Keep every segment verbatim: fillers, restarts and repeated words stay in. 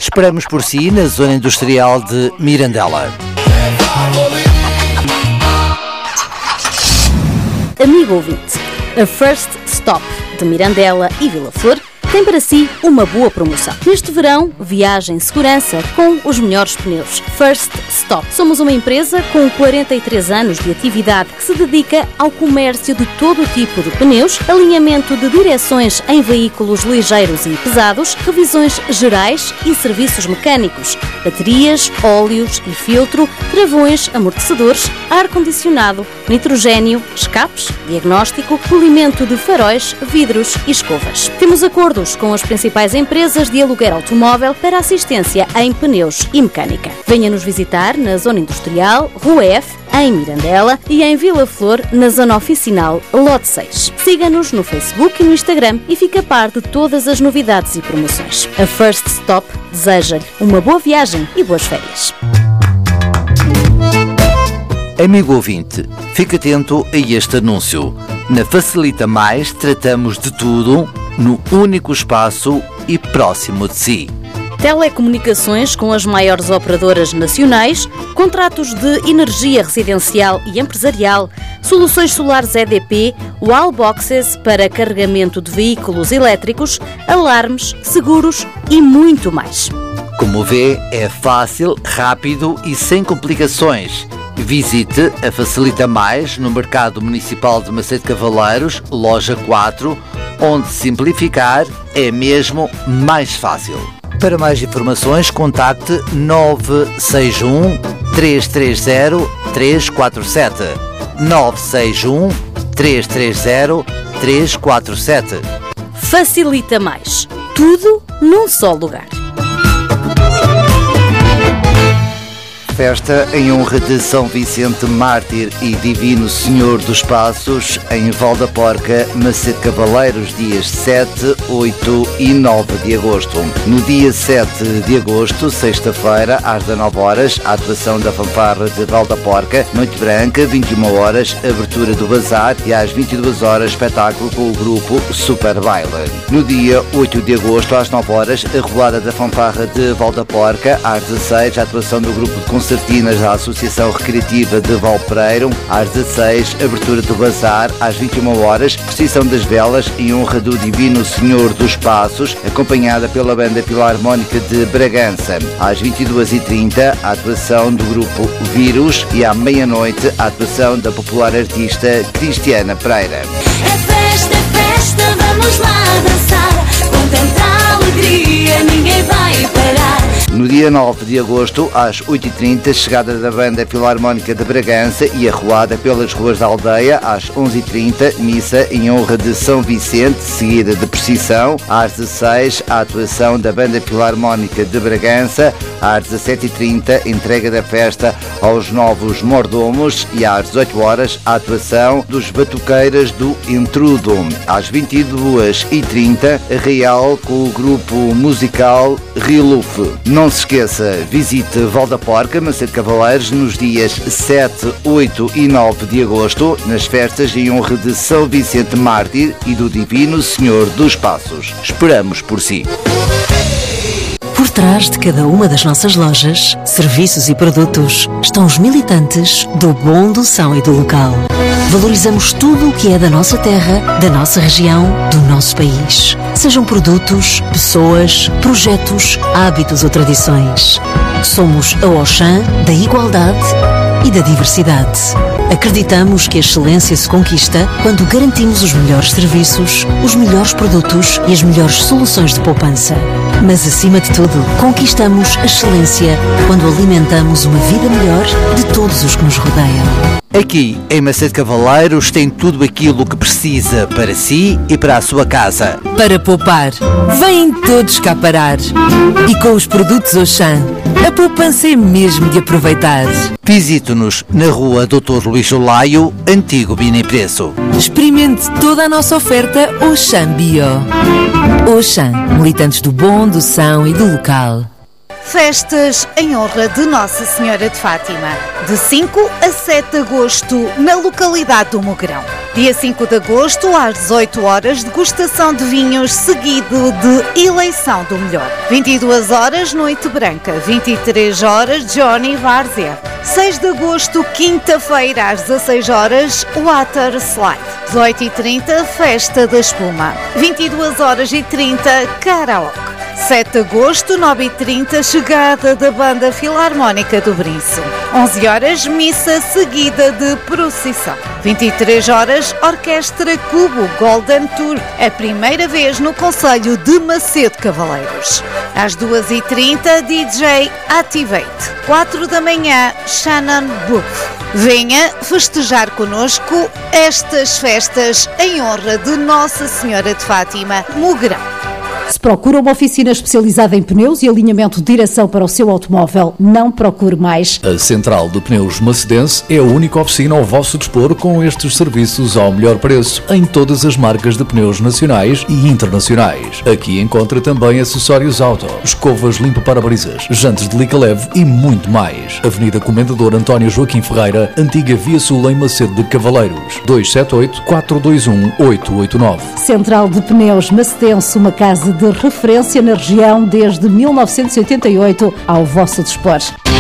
Esperamos por si na zona industrial de Mirandela. Amigo ouvinte, a First Stop de Mirandela e Vila Flor tem para si uma boa promoção. Neste verão, viaje em segurança com os melhores pneus. First Stop. Somos uma empresa com quarenta e três anos de atividade que se dedica ao comércio de todo o tipo de pneus, alinhamento de direções em veículos ligeiros e pesados, revisões gerais e serviços mecânicos, baterias, óleos e filtro, travões, amortecedores, ar-condicionado, nitrogénio, escapes, diagnóstico, polimento de faróis, vidros e escovas. Temos acordos com as principais empresas de aluguer automóvel para assistência em pneus e mecânica. Venha nos visitar na Zona Industrial, Rua F, em Mirandela e em Vila Flor, na Zona Oficinal, Lote seis. Siga-nos no Facebook e no Instagram e fique a par de todas as novidades e promoções. A First Stop deseja-lhe uma boa viagem e boas férias. Amigo ouvinte, fique atento a este anúncio. Na Facilita Mais tratamos de tudo no único espaço e próximo de si. Telecomunicações com as maiores operadoras nacionais, contratos de energia residencial e empresarial, soluções solares E D P, wallboxes para carregamento de veículos elétricos, alarmes, seguros e muito mais. Como vê, é fácil, rápido e sem complicações. Visite a Facilita Mais no Mercado Municipal de Macedo Cavaleiros, loja quatro, onde simplificar é mesmo mais fácil. Para mais informações, contacte nove seis um, três três zero, três quatro sete. nove seis um, três três zero, três quatro sete. Facilita Mais. Tudo num só lugar. Festa em honra de São Vicente Mártir e Divino Senhor dos Passos em Val da Porca, Macedo Cavaleiros, dias sete, oito e nove de agosto. No dia sete de agosto, sexta-feira, às dezanove horas, a atuação da fanfarra de Val da Porca, Noite Branca, vinte e uma horas, abertura do bazar e às vinte e duas horas, espetáculo com o grupo Super Baile. No dia oito de agosto, às nove horas, a revoada da fanfarra de Val da Porca, às dezasseis, a atuação do grupo de Concertinas da Associação Recreativa de Valpereiro, às dezasseis, abertura do bazar, às vinte e uma horas, procissão das velas em honra do Divino Senhor dos Passos, acompanhada pela Banda Filarmónica de Bragança. Às vinte e duas e trinta, a atuação do grupo Vírus e à meia-noite, a atuação da popular artista Cristiana Pereira. É festa, é festa, vamos lá dançar, com tanta alegria ninguém vai parar. No dia nove de agosto, às oito e trinta, chegada da Banda Filarmónica de Bragança e arruada pelas ruas da aldeia, às onze e trinta, missa em honra de São Vicente, seguida de procissão. Às dezasseis, a atuação da Banda Filarmónica de Bragança. Às dezassete e trinta, entrega da festa aos novos mordomos e às dezoito horas, a atuação dos Batuqueiras do Intrudo. Às vinte e duas e trinta, Real com o grupo musical Riluf. Não se esqueça, visite Val da Porca, Macedo Cavaleiros, nos dias sete, oito e nove de agosto, nas festas em honra de São Vicente Mártir e do Divino Senhor dos Passos. Esperamos por si. Por trás de cada uma das nossas lojas, serviços e produtos estão os militantes do bom, do são e do local. Valorizamos tudo o que é da nossa terra, da nossa região, do nosso país. Sejam produtos, pessoas, projetos, hábitos ou tradições. Somos a Auchan da igualdade e da diversidade. Acreditamos que a excelência se conquista quando garantimos os melhores serviços, os melhores produtos e as melhores soluções de poupança. Mas, acima de tudo, conquistamos a excelência quando alimentamos uma vida melhor de todos os que nos rodeiam. Aqui, em Macedo Cavaleiros, tem tudo aquilo que precisa para si e para a sua casa. Para poupar, vêm todos cá parar. E com os produtos Auchan, a poupança é mesmo de aproveitar. Visite-nos na rua doutor Luís Olaio, antigo Bini Preço. Experimente toda a nossa oferta Auchan Bio. Auchan, militantes do bom, do são e do local. Festas em honra de Nossa Senhora de Fátima, de cinco a sete de agosto, na localidade do Mugrão. Dia cinco de agosto, às dezoito horas, degustação de vinhos, seguido de eleição do melhor. vinte e duas horas, Noite Branca. vinte e três horas, Johnny Várzea. seis de agosto, quinta-feira, às dezasseis horas, Water Slide. dezoito e trinta, Festa da Espuma. vinte e duas horas e trinta, Karaoke. sete de agosto, nove e trinta, chegada da Banda Filarmónica do Brinço. onze horas, missa seguida de procissão. vinte e três horas, Orquestra Cubo Golden Tour, a primeira vez no concelho de Macedo Cavaleiros. Às duas e trinta, D J Activate. quatro da manhã, Shannon Booth. Venha festejar connosco estas festas em honra de Nossa Senhora de Fátima, Mugrão. Se procura uma oficina especializada em pneus e alinhamento de direção para o seu automóvel, não procure mais. A Central de Pneus Macedense é a única oficina ao vosso dispor com estes serviços ao melhor preço em todas as marcas de pneus nacionais e internacionais. Aqui encontra também acessórios auto, escovas limpa-parabrisas, jantes de lica leve e muito mais. Avenida Comendador António Joaquim Ferreira, Antiga Via Sul em Macedo de Cavaleiros, dois sete oito, quatro dois um, oito oito nove. Central de Pneus Macedense, uma casa de referência na região desde mil novecentos e oitenta e oito, ao vosso dispor.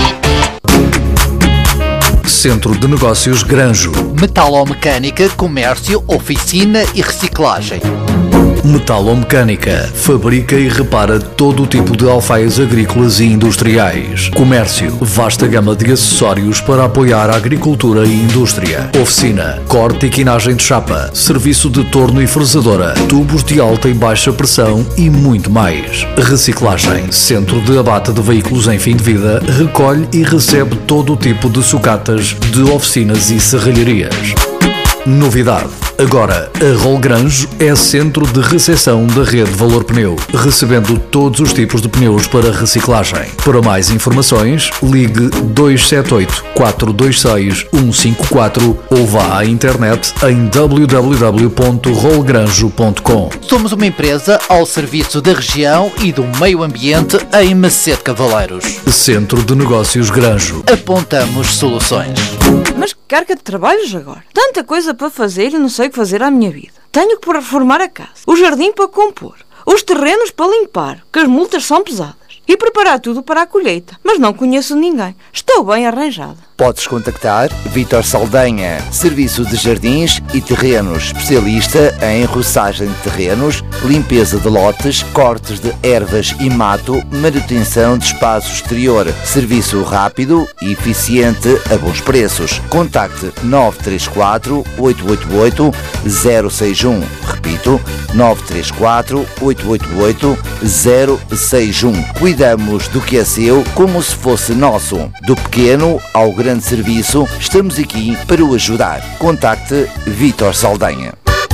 Centro de Negócios Granjo. Metalomecânica, comércio, oficina e reciclagem. Metalomecânica. Fabrica e repara todo o tipo de alfaias agrícolas e industriais. Comércio. Vasta gama de acessórios para apoiar a agricultura e indústria. Oficina. Corte e quinagem de chapa. Serviço de torno e fresadora. Tubos de alta e baixa pressão e muito mais. Reciclagem. Centro de abate de veículos em fim de vida. Recolhe e recebe todo o tipo de sucatas de oficinas e serralharias. Novidade. Agora, a Rol Granjo é centro de recepção da rede Valor Pneu, recebendo todos os tipos de pneus para reciclagem. Para mais informações, ligue dois sete oito, quatro dois seis, um cinco quatro ou vá à internet em w w w ponto rol granjo ponto com. Somos uma empresa ao serviço da região e do meio ambiente em Macedo Cavaleiros. Centro de Negócios Granjo. Apontamos soluções. Mas que carga de trabalhos agora? Tanta coisa para fazer e não sei o que fazer à minha vida. Tenho que reformar a casa, o jardim para compor, os terrenos para limpar, que as multas são pesadas, e preparar tudo para a colheita. Mas não conheço ninguém. Estou bem arranjada. Podes contactar Vítor Saldanha, Serviço de Jardins e Terrenos, especialista em roçagem de terrenos, limpeza de lotes, cortes de ervas e mato, manutenção de espaço exterior. Serviço rápido e eficiente a bons preços. Contacte nove três quatro, oito oito oito, zero seis um. Repito, nove três quatro, oito oito oito, zero seis um. Cuidamos do que é seu como se fosse nosso. Do pequeno ao grande serviço, estamos aqui para o ajudar. Contacte Vítor Saldanha.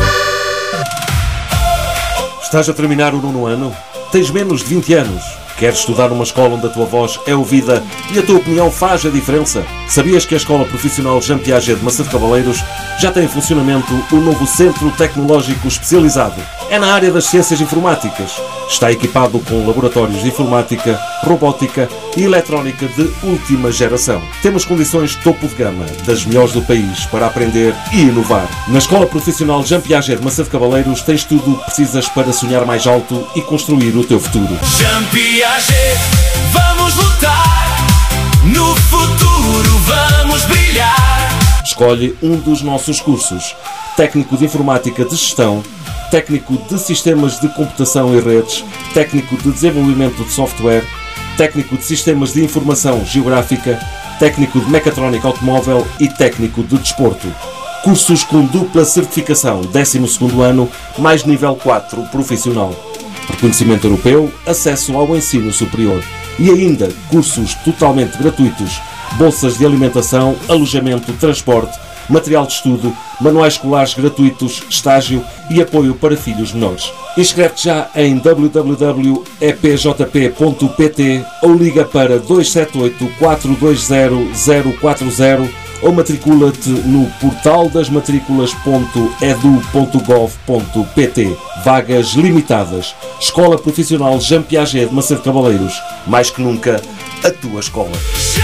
Estás a terminar o nono ano? Tens menos de vinte anos? Queres estudar numa escola onde a tua voz é ouvida e a tua opinião faz a diferença? Sabias que a Escola Profissional Jean Piaget de Macedo Cavaleiros já tem em funcionamento o novo Centro Tecnológico Especializado? É na área das ciências informáticas. Está equipado com laboratórios de informática, robótica e eletrónica de última geração. Temos condições topo de gama, das melhores do país, para aprender e inovar. Na Escola Profissional Jean Piaget de Macedo Cavaleiros tens tudo o que precisas para sonhar mais alto e construir o teu futuro. Jean Piaget, vamos lutar, no futuro vamos brilhar. Escolhe um dos nossos cursos: Técnico de Informática de Gestão, Técnico de Sistemas de Computação e Redes, Técnico de Desenvolvimento de Software, Técnico de Sistemas de Informação Geográfica, Técnico de Mecatrónica Automóvel e Técnico de Desporto. Cursos com dupla certificação, décimo segundo ano, mais nível quatro profissional. Reconhecimento europeu, acesso ao ensino superior. E ainda, cursos totalmente gratuitos, bolsas de alimentação, alojamento, transporte, material de estudo, manuais escolares gratuitos, estágio e apoio para filhos menores. Inscreve-te já em w w w ponto e p j p ponto p t ou liga para dois sete oito, quatro dois zero, zero quatro zero ou matricula-te no portal das matrículas ponto edu ponto gov ponto pt. Vagas limitadas. Escola Profissional Jean Piaget de Macedo Cabaleiros. Mais que nunca, a tua escola.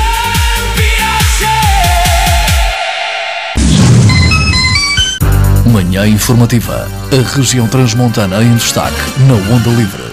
Manhã Informativa. A região transmontana em destaque na Onda Livre.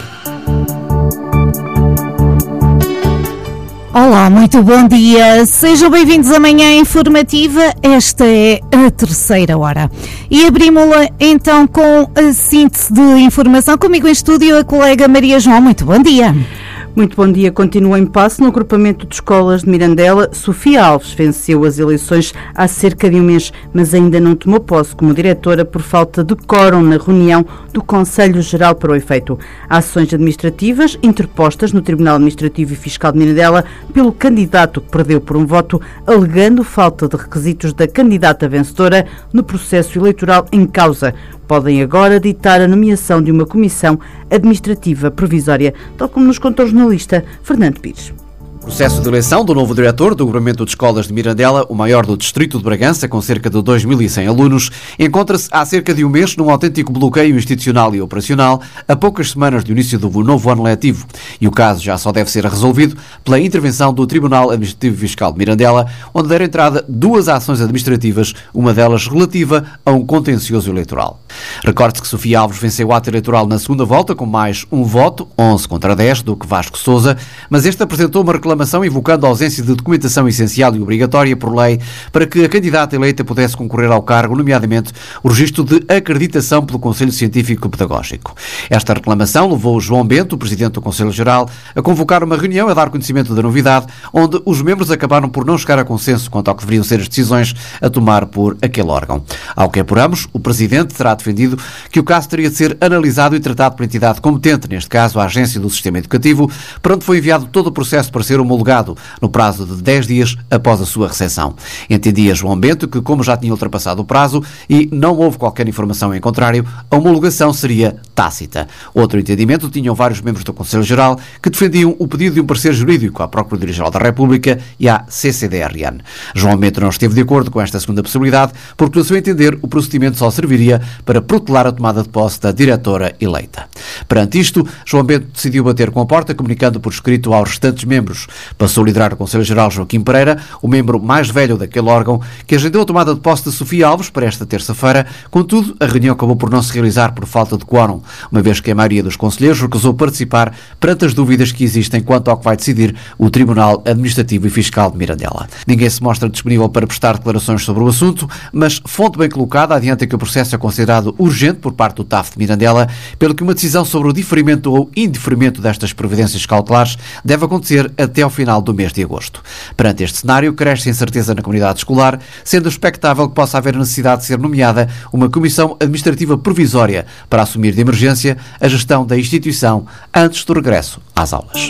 Olá, muito bom dia. Sejam bem-vindos à Manhã Informativa. Esta é a terceira hora. E abrimos-la então com a síntese de informação. Comigo em estúdio a colega Maria João. Muito bom dia. Muito bom dia. Continua em passo no agrupamento de escolas de Mirandela. Sofia Alves venceu as eleições há cerca de um mês, mas ainda não tomou posse como diretora por falta de quórum na reunião do Conselho Geral para o efeito. Há ações administrativas interpostas no Tribunal Administrativo e Fiscal de Mirandela pelo candidato que perdeu por um voto, alegando falta de requisitos da candidata vencedora no processo eleitoral em causa. Podem agora ditar a nomeação de uma comissão administrativa provisória, tal como nos contou o jornalista Fernando Pires. O processo de eleição do novo diretor do Agrupamento de Escolas de Mirandela, o maior do distrito de Bragança, com cerca de dois mil e cem alunos, encontra-se há cerca de um mês num autêntico bloqueio institucional e operacional, a poucas semanas do início do novo ano letivo. E o caso já só deve ser resolvido pela intervenção do Tribunal Administrativo Fiscal de Mirandela, onde deram entrada duas ações administrativas, uma delas relativa a um contencioso eleitoral. Recorde-se que Sofia Alves venceu o ato eleitoral na segunda volta com mais um voto, onze contra dez, do que Vasco Sousa, mas este apresentou uma reclamação invocando a ausência de documentação essencial e obrigatória por lei para que a candidata eleita pudesse concorrer ao cargo, nomeadamente o registro de acreditação pelo Conselho Científico Pedagógico. Esta reclamação levou João Bento, o Presidente do Conselho Geral, a convocar uma reunião a dar conhecimento da novidade, onde os membros acabaram por não chegar a consenso quanto ao que deveriam ser as decisões a tomar por aquele órgão. Ao que apuramos, o Presidente terá defendido que o caso teria de ser analisado e tratado por entidade competente, neste caso a Agência do Sistema Educativo, para onde foi enviado todo o processo para ser homologado no prazo de dez dias após a sua recepção. Entendia João Bento que, como já tinha ultrapassado o prazo e não houve qualquer informação em contrário, a homologação seria tácita. Outro entendimento tinham vários membros do Conselho Geral que defendiam o pedido de um parecer jurídico à Procuradoria-Geral da República e à C C D R N. João Bento não esteve de acordo com esta segunda possibilidade, porque, pelo seu entender, o procedimento só serviria para protelar a tomada de posse da diretora eleita. Perante isto, João Bento decidiu bater com a porta, comunicando por escrito aos restantes membros. Passou a liderar o Conselho Geral Joaquim Pereira, o membro mais velho daquele órgão, que agendou a tomada de posse de Sofia Alves para esta terça-feira. Contudo, a reunião acabou por não se realizar por falta de quórum, uma vez que a maioria dos conselheiros recusou participar perante as dúvidas que existem quanto ao que vai decidir o Tribunal Administrativo e Fiscal de Mirandela. Ninguém se mostra disponível para prestar declarações sobre o assunto, mas fonte bem colocada adianta que o processo é considerado urgente por parte do T A F de Mirandela, pelo que uma decisão sobre o diferimento ou indeferimento destas providências cautelares deve acontecer até ao final do mês de agosto. Perante este cenário, cresce a incerteza na comunidade escolar, sendo expectável que possa haver necessidade de ser nomeada uma comissão administrativa provisória para assumir de emergência a gestão da instituição antes do regresso às aulas.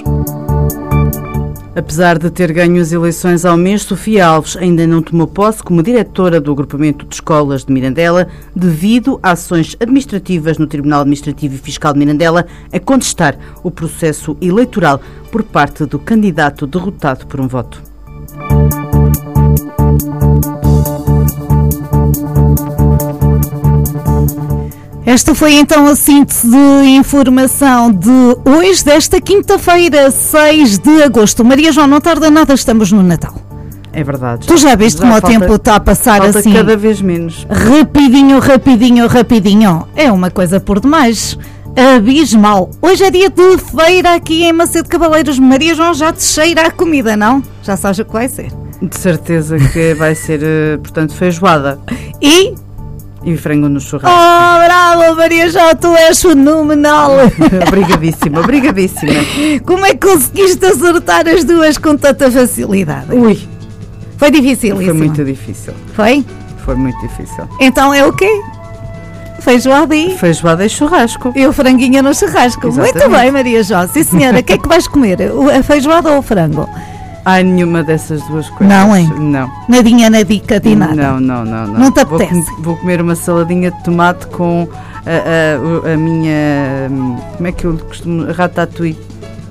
Apesar de ter ganho as eleições ao mês, Sofia Alves ainda não tomou posse como diretora do Agrupamento de Escolas de Mirandela, devido a ações administrativas no Tribunal Administrativo e Fiscal de Mirandela a contestar o processo eleitoral por parte do candidato derrotado por um voto. Esta foi então a síntese de informação de hoje, desta quinta-feira, seis de agosto. Maria João, não tarda nada, estamos no Natal. É verdade. Tu já viste já como falta, o tempo está a passar falta assim? Cada vez menos. Rapidinho, rapidinho, rapidinho. É uma coisa por demais. Abismal. Hoje é dia de feira aqui em Macedo Cabaleiros. Maria João, já te cheira a comida, não? Já sabes o que vai ser. De certeza que vai ser, portanto, feijoada. E... E frango no churrasco. Oh, bravo, Maria João, tu és fenomenal. Obrigadíssima, obrigadíssima. Como é que conseguiste acertar as duas com tanta facilidade? Ui. Foi difícil isso? Foi muito difícil. Foi? Foi muito difícil. Então é o quê? Feijoada e... Feijoada e churrasco. E o franguinho no churrasco. Exatamente. Muito bem, Maria João. Sim, senhora. O que é que vais comer? A feijoada ou o frango? Ai, nenhuma dessas duas coisas. Não, hein? Não. Nadinha, nadica de nada? Não, não, não. Não, não te vou apetece? Com, vou comer uma saladinha de tomate com a, a, a minha... Como é que eu costumo... Ratatouille.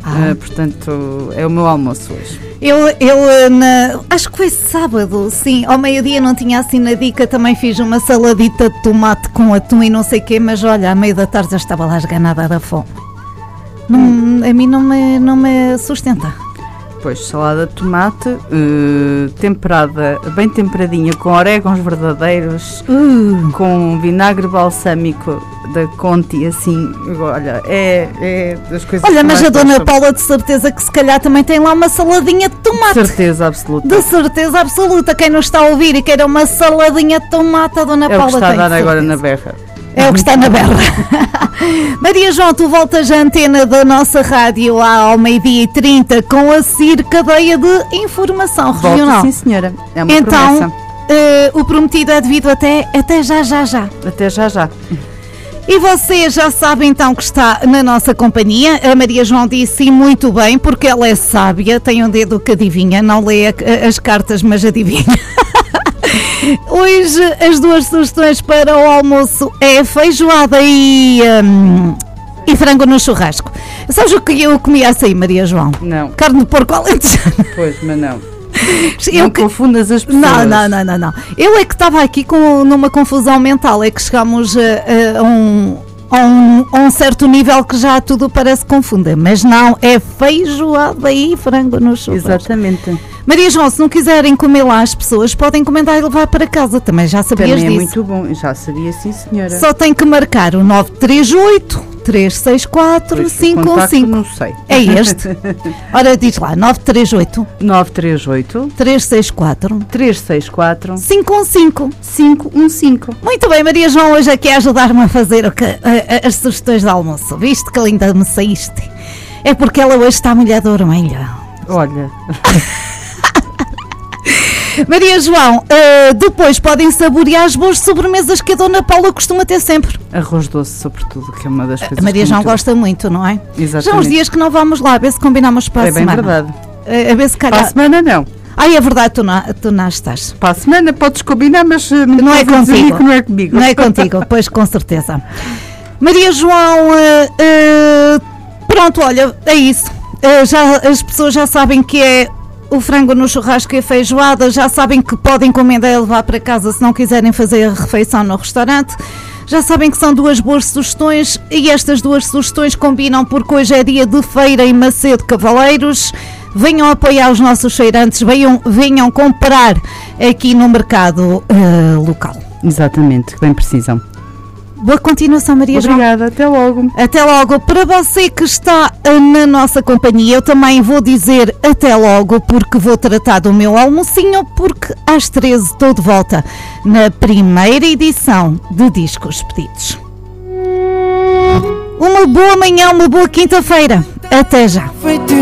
Ah. Uh, portanto, é o meu almoço hoje. Eu, eu na, acho que foi sábado, sim, ao meio-dia não tinha assim na dica, também fiz uma saladita de tomate com atum e não sei o quê, mas olha, à meio da tarde já estava lá esganada da fome. Não, hum. A mim não me, não me sustenta. Pois, salada de tomate, uh, temperada, bem temperadinha, com orégãos verdadeiros, uh. com vinagre balsâmico da Conti, assim, olha, é, é das coisas. Olha, que mas mais a Dona gosto. Paula de certeza que se calhar também tem lá uma saladinha de tomate. De certeza absoluta. De certeza absoluta. Quem nos está a ouvir e queira uma saladinha de tomate, a Dona é Paula o que está tem. a dar agora na berra. É o que está na berra. Maria João, tu voltas à antena da nossa rádio lá ao meio-dia e trinta com a Cir Cadeia de Informação Regional. Volto, sim, senhora. É uma então, promessa. Uh, o prometido é devido até, até já, já, já. Até já, já. E você já sabe então que está na nossa companhia. A Maria João disse muito bem, porque ela é sábia, tem um dedo que adivinha, não lê a, as cartas, mas adivinha. Hoje as duas sugestões para o almoço é feijoada e, um, e frango no churrasco. Sabes o que eu comi assim, Maria João? Não. Carne de porco alentejana. Pois, mas não. Eu não que... confundas as pessoas. Não, não, não, não, não. Eu é que estava aqui com, numa confusão mental, é que chegámos a, a, um, a, um, a um certo nível que já tudo parece confunda, mas não, é feijoada e frango no churrasco. Exatamente. Maria João, se não quiserem comer lá, as pessoas podem encomendar e levar para casa, também já sabias também disso. É muito bom, já sabia, sim, senhora. Só tem que marcar o nove três oito, três seis quatro, cinco um cinco. Não sei. É este. Ora, diz lá, nove três oito, nove três oito, três seis quatro, três seis quatro, cinco um cinco. cinco um cinco. Muito bem, Maria João, hoje aqui a ajudar-me a fazer o que, a, a, as sugestões de almoço. Viste que linda me saíste? É porque ela hoje está mulher dormelha. Olha... Maria João, uh, depois podem saborear as boas sobremesas que a Dona Paula costuma ter sempre. Arroz doce, sobretudo, que é uma das coisas a Maria que João muito... gosta muito, não é? Exatamente. Já há uns dias que não vamos lá, a ver se combinamos para é a semana. É bem verdade. Uh, a ver se calhar... Para a semana não. Ai, é verdade, tu não, tu não estás. Para a semana podes combinar, mas uh, não, não é contigo. Que não é comigo. Não é contigo, pois com certeza. Maria João, uh, uh, pronto, olha, é isso. Uh, já, as pessoas já sabem que é o frango no churrasco e a feijoada, já sabem que podem encomendar e levar para casa se não quiserem fazer a refeição no restaurante. Já sabem que são duas boas sugestões e estas duas sugestões combinam porque hoje é dia de feira em Macedo Cavaleiros. Venham apoiar os nossos feirantes, venham, venham comprar aqui no mercado uh, local. Exatamente, que bem precisam. Boa continuação, Maria João. Obrigada, até logo. Até logo. Para você que está na nossa companhia, eu também vou dizer até logo, porque vou tratar do meu almocinho, porque às treze estou de volta na primeira edição de Discos Pedidos. Uma boa manhã, uma boa quinta-feira. Até já.